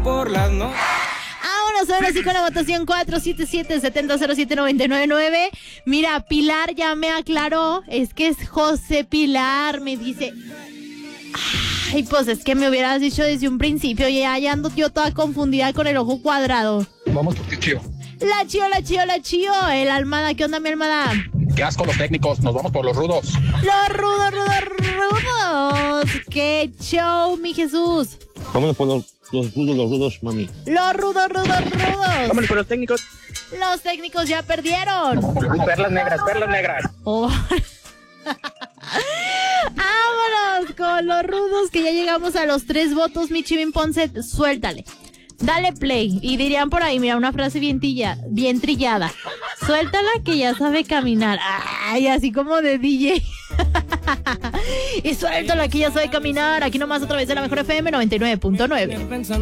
por las noches. Vámonos ahora sí con la votación 477-7007-999. Mira, Pilar ya me aclaró, es que es José Pilar, me dice. Ay, pues es que me hubieras dicho desde un principio, ya ando yo toda confundida con el ojo cuadrado. Vamos por ti, Chío. La Chío, el Almada, ¿qué onda mi Almada? Qué asco los técnicos, nos vamos por los rudos. Los rudos. ¡Qué show, mi Jesús! Vámonos por los rudos, mami. Los rudos. Vámonos por los técnicos. Los técnicos ya perdieron. Perlas negras. Oh. Vámonos con los rudos, que ya llegamos a los 3 votos. Mi Chivin Ponce, suéltale. Dale play. Y dirían por ahí, mira, una frase bien trillada. Suéltala que ya sabe caminar. Ay, así como de DJ. Y suéltala que ya sabe caminar. Aquí nomás otra vez en la mejor FM 99.9.